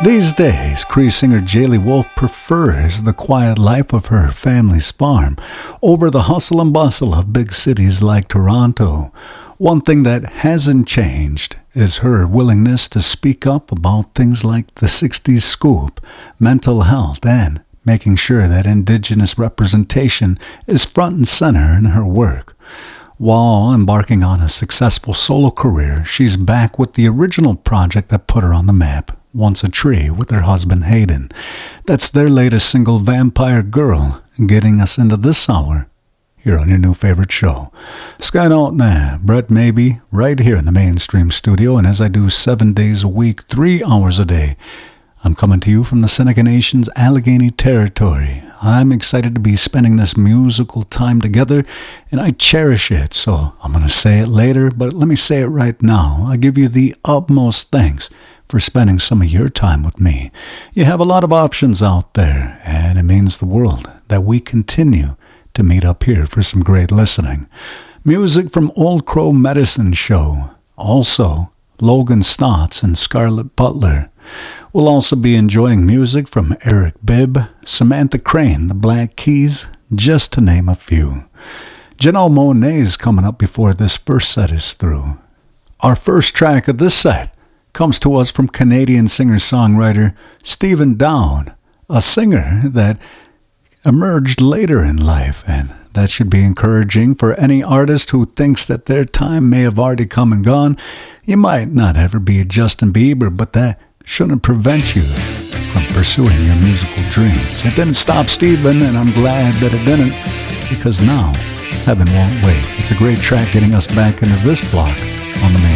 These days, Cree singer Jaylee Wolf prefers the quiet life of her family's farm over the hustle and bustle of big cities like Toronto. One thing that hasn't changed is her willingness to speak up about things like the 60s scoop, mental health, and making sure that Indigenous representation is front and center in her work. While embarking on a successful solo career, she's back with the original project that put her on the map, Once a Tree, with her husband Hayden. That's their latest single, Vampire Girl, getting us into this hour here on your new favorite show. Sky Note, Brett Maybe, right here in the Mainstream studio, and as I do 7 days a week, 3 hours a day, I'm coming to you from the Seneca Nation's Allegheny Territory. I'm excited to be spending this musical time together, and I cherish it, so I'm going to say it later, but let me say it right now. I give you the utmost thanks for spending some of your time with me. You have a lot of options out there, and it means the world that we continue to meet up here for some great listening. Music from Old Crow Medicine Show, also Logan Stotts and Scarlett Butler. We'll also be enjoying music from Eric Bibb, Samantha Crane, the Black Keys, just to name a few. Janelle Monáe's coming up before this first set is through. Our first track of this set comes to us from Canadian singer-songwriter Stephen Dowd, a singer that emerged later in life, and that should be encouraging for any artist who thinks that their time may have already come and gone. You might not ever be a Justin Bieber, but that shouldn't prevent you from pursuing your musical dreams. It didn't stop Stephen, and I'm glad that it didn't, because now heaven won't wait. It's a great track getting us back into this block on the main.